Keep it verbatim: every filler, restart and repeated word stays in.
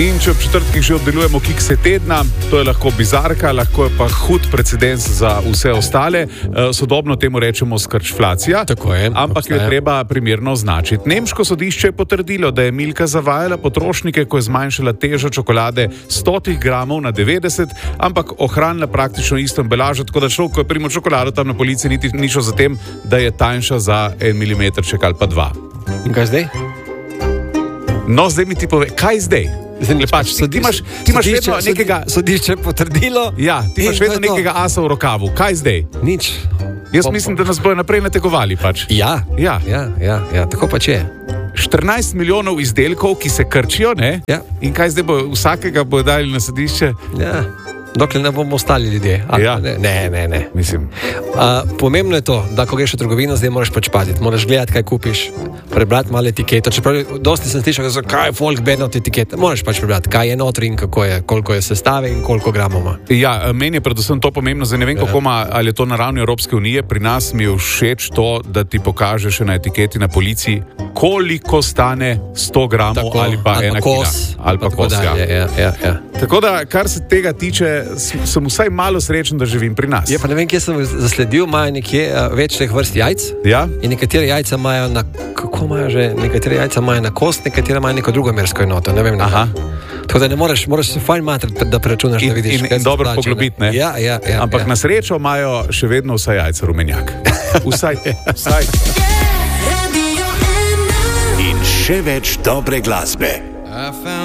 In če ob četrtkih že oddelujemo kikse tedna, to je lahko bizarka, lahko je pa hud precedens za vse ostale. Sodobno temu rečemo skrčflacija, Tako je, ampak jo je obstaja. treba primerno označiti. Nemško sodišče je potrdilo, da je Milka zavajala potrošnike, ko je zmanjšala težo čokolade sto gramov na devetdeset, ampak ohranila praktično isto embalažo, tako da človek, ko je primo čokolado tam na polici, niti ni šel za tem, da je tanjša za en milimetrček ali pa dva. In kaj zdaj? No, zdaj mi ti pove, kaj zdaj? Zdaj, Pač, ti, ti imaš, ti imaš vedno sodišče, nekega... Sodišče potrdilo. Ja, ti imaš In to vedno je to. nekega asa v rokavu. Kaj zdaj? Nič. Jaz Pa- mislim, da nas bojo naprej nategovali pač. Ja, Ja. ja, ja, ja, tako pač je. štirinajst milijonov izdelkov, ki se krčijo, ne? Ja. In kaj zdaj bo, vsakega bojo dali na sodišče? Ja. Dokler ne bomo ostali ljudje. Ali Ja. pa Ne, ne, ne. ne. Mislim, Uh, pomembno je to, da ko greš v trgovino, zdaj moraš pač paziti. Moraš gledati, kaj kupiš, prebrati malo etiketo. Čeprav dosti sem slišal, zakaj je folk bedno od etikete. Moraš pač prebrati, kaj je notri in kako je, koliko je sestave in koliko gramov ima. ja, meni je predvsem to pomembno, zdaj ne vem, kako ima, ali je to na ravni Evropske unije, pri nas mi je všeč to, da ti pokaže še na etiketi na policiji, koliko stane sto gramov ali pa ali ena pa kos, kila. Ali pa tako kos, ja. dalje, ja, ja, ja. Tako da, kar se tega tiče, s- sem vsaj malo srečen, da živim pri nas. Je pa ne vem, kje sem zasledil, imajo nekje uh, več teh vrst jajc. Ja? In nekatere jajca imajo na, kako imajo že, nekatere jajca imajo na kost, nekatere imajo neko drugo mersko enoto, ne vem. Ne Aha. Tako da ne moreš, moraš se fajn matrati, da preračunaš, In- da vidiš, in- kaj in se dobro splača, ne. poglobiti, ne? Ja, ja, ja. Ampak ja. na srečo imajo še vedno vsa jajca rumenjak. Vsaj, vsaj. In še več dobre glasbe.